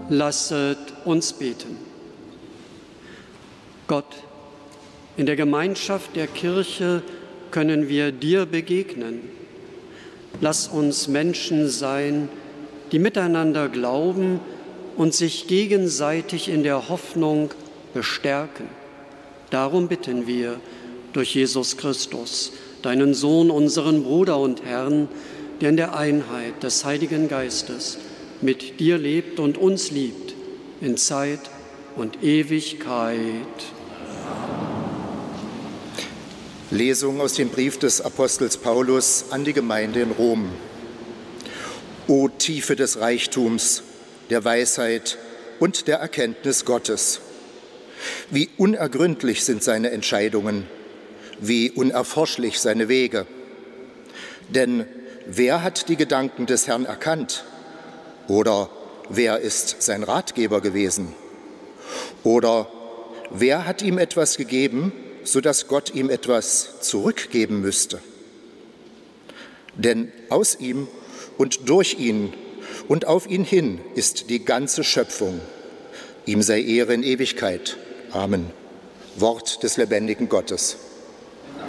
Lasset uns beten. Gott, in der Gemeinschaft der Kirche können wir dir begegnen. Lass uns Menschen sein, die miteinander glauben und sich gegenseitig in der Hoffnung bestärken. Darum bitten wir durch Jesus Christus, deinen Sohn, unseren Bruder und Herrn, der in der Einheit des Heiligen Geistes mit dir lebt und uns liebt, in Zeit und Ewigkeit. Lesung aus dem Brief des Apostels Paulus an die Gemeinde in Rom. O Tiefe des Reichtums, der Weisheit und der Erkenntnis Gottes! Wie unergründlich sind seine Entscheidungen, wie unerforschlich seine Wege. Denn wer hat die Gedanken des Herrn erkannt? Oder wer ist sein Ratgeber gewesen? Oder wer hat ihm etwas gegeben, sodass Gott ihm etwas zurückgeben müsste? Denn aus ihm und durch ihn und auf ihn hin ist die ganze Schöpfung. Ihm sei Ehre in Ewigkeit. Amen. Wort des lebendigen Gottes.